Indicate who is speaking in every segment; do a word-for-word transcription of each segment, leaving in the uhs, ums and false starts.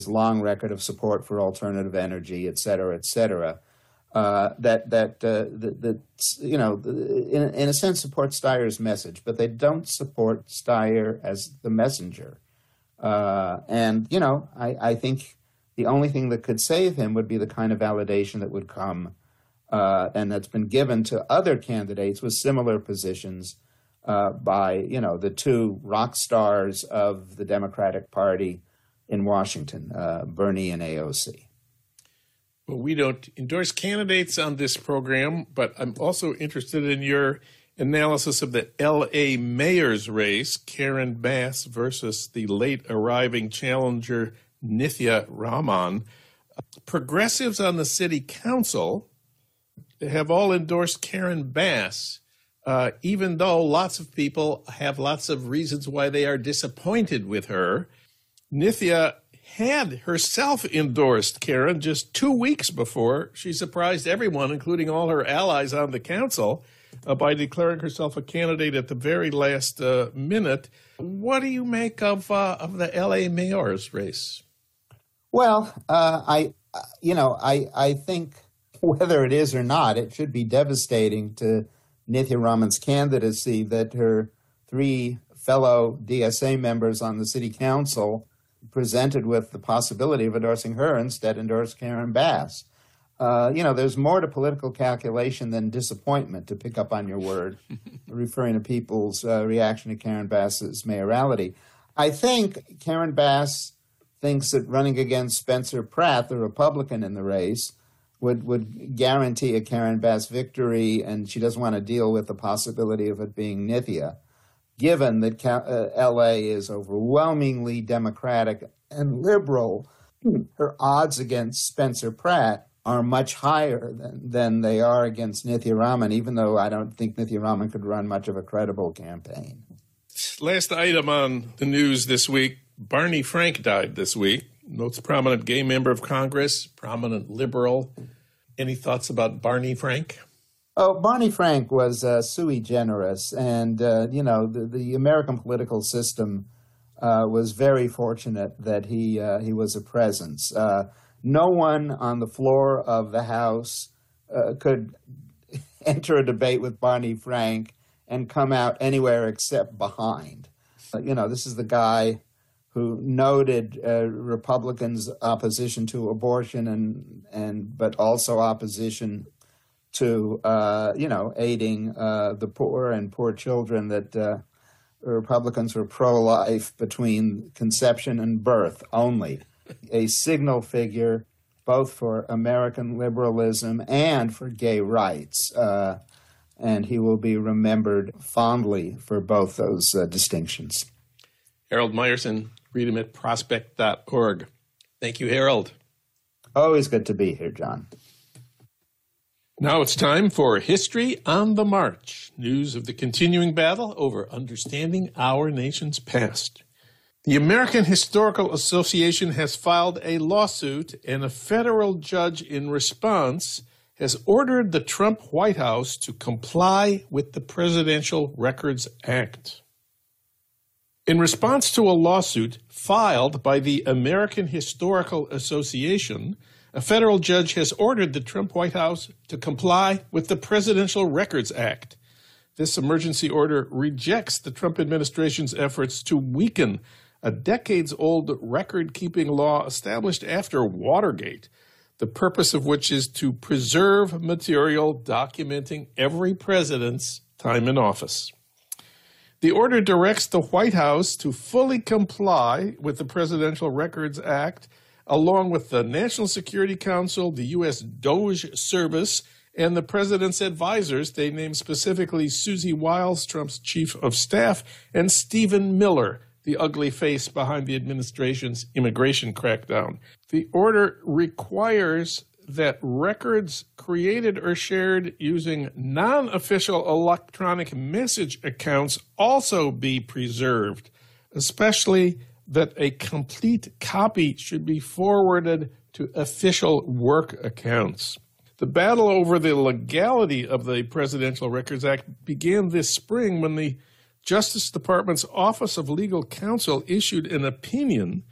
Speaker 1: long record of support for alternative energy, et cetera, et cetera, uh, that, that, uh, that, that, you know, in, in a sense support Steyer's message, but they don't support Steyer as the messenger. Uh, and, you know, I, I think the only thing that could save him would be the kind of validation that would come uh, and that's been given to other candidates with similar positions uh, by, you know, the two rock stars of the Democratic Party in Washington, uh, Bernie and A O C.
Speaker 2: Well, we don't endorse candidates on this program, but I'm also interested in your analysis of the L A mayor's race, Karen Bass versus the late arriving challenger Nithya Raman. Progressives on the city council have all endorsed Karen Bass, uh, even though lots of people have lots of reasons why they are disappointed with her. Nithya had herself endorsed Karen just two weeks before she surprised everyone, including all her allies on the council, uh, by declaring herself a candidate at the very last uh, minute. What do you make of uh, of the L A mayor's race?
Speaker 1: Well, uh, I, you know, I I think whether it is or not, it should be devastating to Nithya Raman's candidacy that her three fellow D S A members on the city council presented with the possibility of endorsing her instead endorsed Karen Bass. Uh, you know, there's more to political calculation than disappointment, to pick up on your word, referring to people's uh, reaction to Karen Bass's mayoralty. I think Karen Bass thinks that running against Spencer Pratt, the Republican in the race, would, would guarantee a Karen Bass victory, and she doesn't want to deal with the possibility of it being Nithya, given that uh, L A is overwhelmingly Democratic and liberal. Her odds against Spencer Pratt are much higher than, than they are against Nithya Raman, even though I don't think Nithya Raman could run much of a credible campaign.
Speaker 2: Last item on the news this week, Barney Frank died this week. Most prominent gay member of Congress, prominent liberal. Any thoughts about Barney Frank?
Speaker 1: Oh, Barney Frank was uh, sui generis, and, uh, you know, the, the American political system uh, was very fortunate that he uh, he was a presence. Uh, no one on the floor of the House uh, could enter a debate with Barney Frank and come out anywhere except behind. Uh, you know, this is the guy who noted uh, Republicans' opposition to abortion and and but also opposition to, uh, you know, aiding uh, the poor and poor children, that uh, Republicans were pro-life between conception and birth only. A signal figure both for American liberalism and for gay rights. Uh, and he will be remembered fondly for both those uh, distinctions.
Speaker 2: Harold Meyerson, read him at prospect dot org. Thank you, Harold.
Speaker 1: Always good to be here, John.
Speaker 2: Now it's time for History on the March, news of the continuing battle over understanding our nation's past. The American Historical Association has filed a lawsuit, and a federal judge in response has ordered the Trump White House to comply with the Presidential Records Act. In response to a lawsuit filed by the American Historical Association, a federal judge has ordered the Trump White House to comply with the Presidential Records Act. This emergency order rejects the Trump administration's efforts to weaken a decades-old record-keeping law established after Watergate, the purpose of which is to preserve material documenting every president's time in office. The order directs the White House to fully comply with the Presidential Records Act, along with the National Security Council, the U S DOJ Service, and the president's advisors. They named specifically Susie Wiles, Trump's chief of staff, and Stephen Miller, the ugly face behind the administration's immigration crackdown. The order requires that records created or shared using non-official electronic message accounts also be preserved, especially that a complete copy should be forwarded to official work accounts. The battle over the legality of the Presidential Records Act began this spring when the Justice Department's Office of Legal Counsel issued an opinion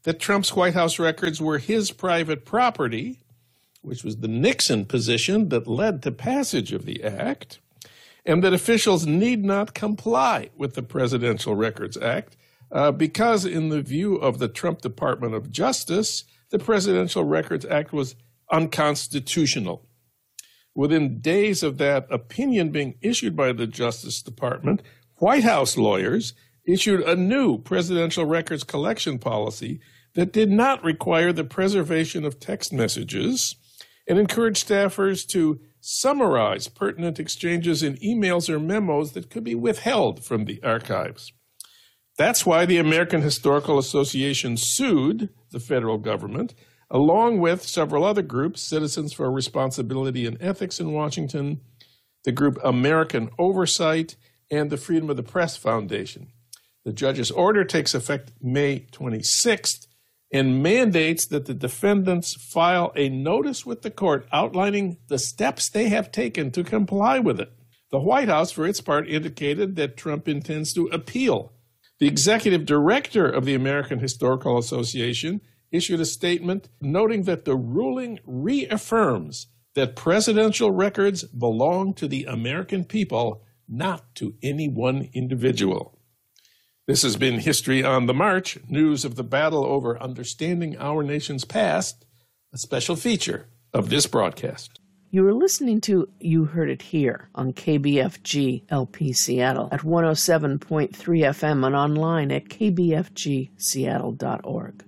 Speaker 2: that Trump's White House records were his private property, which was the Nixon position that led to passage of the act, and that officials need not comply with the Presidential Records Act uh, because, in the view of the Trump Department of Justice, the Presidential Records Act was unconstitutional. Within days of that opinion being issued by the Justice Department, White House lawyers issued a new presidential records collection policy that did not require the preservation of text messages and encouraged staffers to summarize pertinent exchanges in emails or memos that could be withheld from the archives. That's why the American Historical Association sued the federal government, along with several other groups, Citizens for Responsibility and Ethics in Washington, the group American Oversight, and the Freedom of the Press Foundation. The judge's order takes effect May twenty-sixth and mandates that the defendants file a notice with the court outlining the steps they have taken to comply with it. The White House, for its part, indicated that Trump intends to appeal. The executive director of the American Historical Association issued a statement noting that the ruling reaffirms that presidential records belong to the American people, not to any one individual. This has been History on the March, news of the battle over understanding our nation's past, a special feature of this broadcast.
Speaker 3: You were listening to You Heard It Here on K B F G L P Seattle at one oh seven point three F M and online at k b f g seattle dot org.